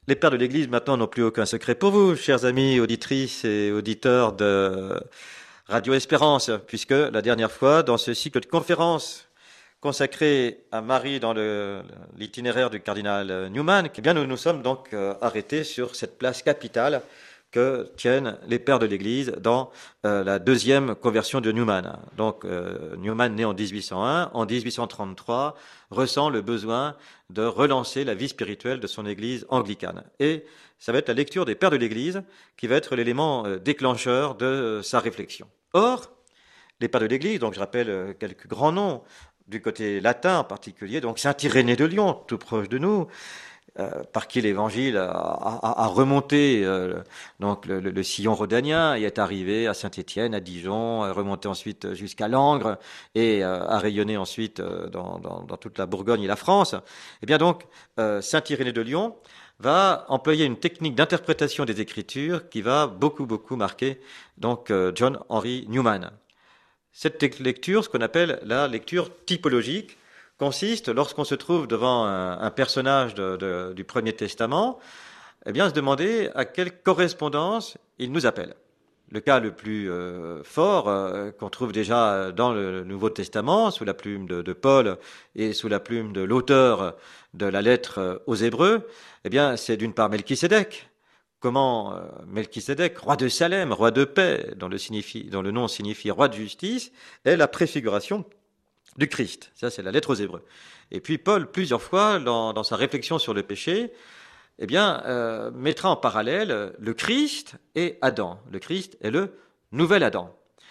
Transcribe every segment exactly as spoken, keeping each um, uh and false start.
Les pères de l'Église maintenant n'ont plus aucun secret pour vous, chers amis, auditrices et auditeurs de Radio Espérance, puisque la dernière fois, dans ce cycle de conférences consacré à Marie dans le, l'itinéraire du cardinal Newman, eh bien nous nous sommes donc euh, arrêtés sur cette place capitale que tiennent les pères de l'Église dans euh, la deuxième conversion de Newman. Donc euh, Newman, né en dix-huit cent un, en dix-huit cent trente-trois, ressent le besoin de relancer la vie spirituelle de son Église anglicane. Et ça va être la lecture des pères de l'Église qui va être l'élément euh, déclencheur de euh, sa réflexion. Or, les pères de l'Église, donc je rappelle euh, quelques grands noms, du côté latin en particulier, donc saint Irénée de Lyon, tout proche de nous, Euh, par qui l'Évangile a, a, a remonté euh, donc le, le, le sillon rhodanien et est arrivé à Saint-Étienne, à Dijon, a remonté ensuite jusqu'à Langres et euh, a rayonné ensuite euh, dans, dans, dans toute la Bourgogne et la France. Et bien donc, euh, saint Irénée de Lyon va employer une technique d'interprétation des Écritures qui va beaucoup, beaucoup marquer donc euh, John Henry Newman. Cette lecture, ce qu'on appelle la lecture typologique, consiste, lorsqu'on se trouve devant un, un personnage de, de, du Premier Testament, eh bien, se demander à quelle correspondance il nous appelle. Le cas le plus euh, fort, euh, qu'on trouve déjà dans le Nouveau Testament, sous la plume de, de Paul et sous la plume de l'auteur de la lettre aux Hébreux, eh bien, c'est d'une part Melchisédek. Comment euh, Melchisédek, roi de Salem, roi de paix, dont le, signifie, dont le nom signifie roi de justice, est la préfiguration du Christ. Ça, c'est la lettre aux Hébreux. Et puis Paul, plusieurs fois, dans, dans sa réflexion sur le péché, eh bien, euh, mettra en parallèle le Christ et Adam. Le Christ est le nouvel Adam.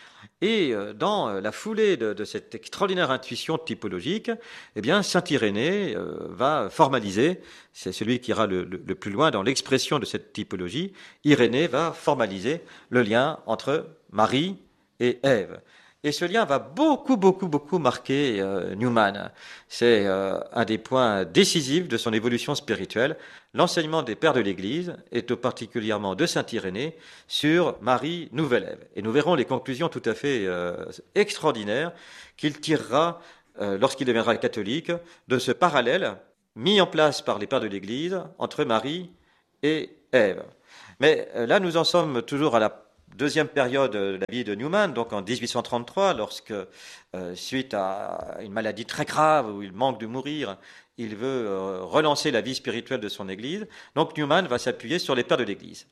Et euh, dans la foulée de, de cette extraordinaire intuition typologique, eh bien, saint Irénée euh, va formaliser, c'est celui qui ira le, le, le plus loin dans l'expression de cette typologie, Irénée va formaliser le lien entre Marie et Ève. Et ce lien va beaucoup, beaucoup, beaucoup marquer euh, Newman. C'est euh, un des points décisifs de son évolution spirituelle. L'enseignement des pères de l'Église, et tout particulièrement de saint Irénée, sur Marie Nouvelle-Ève. Et nous verrons les conclusions tout à fait euh, extraordinaires qu'il tirera euh, lorsqu'il deviendra catholique de ce parallèle mis en place par les pères de l'Église entre Marie et Ève. Mais euh, là, nous en sommes toujours à la deuxième période de la vie de Newman, donc en dix-huit cent trente-trois, lorsque, euh, suite à une maladie très grave où il manque de mourir, il veut euh, relancer la vie spirituelle de son Église, donc Newman va s'appuyer sur les pères de l'Église.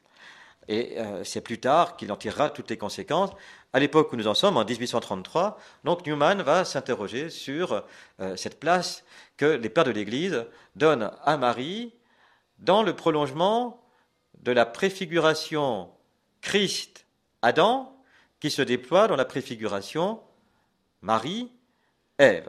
Et euh, c'est plus tard qu'il en tirera toutes les conséquences. À l'époque où nous en sommes, en dix-huit cent trente-trois, donc Newman va s'interroger sur euh, cette place que les pères de l'Église donnent à Marie dans le prolongement de la préfiguration Christ-Adam qui se déploie dans la préfiguration Marie-Ève.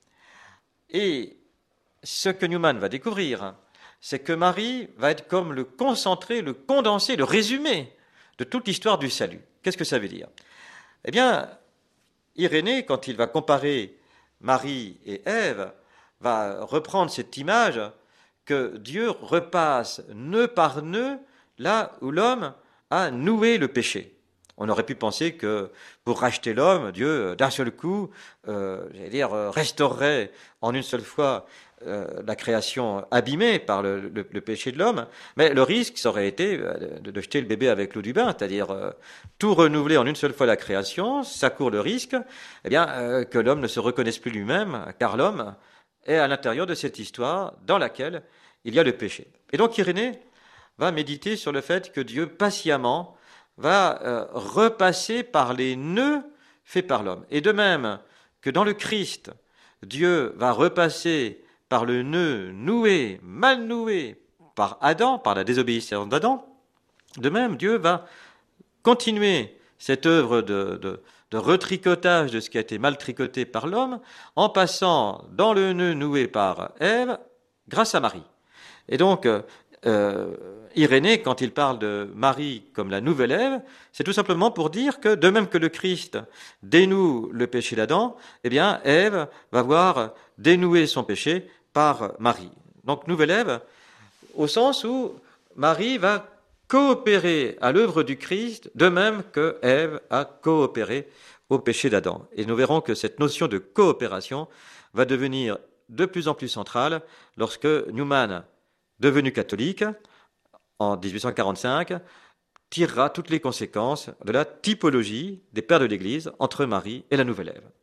Et ce que Newman va découvrir, c'est que Marie va être comme le concentré, le condensé, le résumé de toute l'histoire du salut. Qu'est-ce que ça veut dire ? Eh bien, Irénée, quand il va comparer Marie et Ève, va reprendre cette image que Dieu repasse nœud par nœud là où l'homme a noué le péché. On aurait pu penser que pour racheter l'homme, Dieu, d'un seul coup, euh, j'allais dire, restaurerait en une seule fois euh, la création abîmée par le, le, le péché de l'homme. Mais le risque, ça aurait été de, de jeter le bébé avec l'eau du bain, c'est-à-dire euh, tout renouveler en une seule fois la création. Ça court le risque, eh bien, euh, que l'homme ne se reconnaisse plus lui-même, car l'homme est à l'intérieur de cette histoire dans laquelle il y a le péché. Et donc Irénée va méditer sur le fait que Dieu, patiemment, va euh, repasser par les nœuds faits par l'homme. Et de même que dans le Christ, Dieu va repasser par le nœud noué, mal noué par Adam, par la désobéissance d'Adam, de même Dieu va continuer cette œuvre de, de, de retricotage de ce qui a été mal tricoté par l'homme, en passant dans le nœud noué par Ève, grâce à Marie. Et donc, euh, Irénée, quand il parle de Marie comme la nouvelle Ève, c'est tout simplement pour dire que, de même que le Christ dénoue le péché d'Adam, eh bien, Ève va voir dénouer son péché par Marie. Donc, nouvelle Ève, au sens où Marie va coopérer à l'œuvre du Christ, de même que Ève a coopéré au péché d'Adam. Et nous verrons que cette notion de coopération va devenir de plus en plus centrale lorsque Newman, devenu catholique, en dix-huit cent quarante-cinq, tirera toutes les conséquences de la typologie des pères de l'Église entre Marie et la Nouvelle Ève.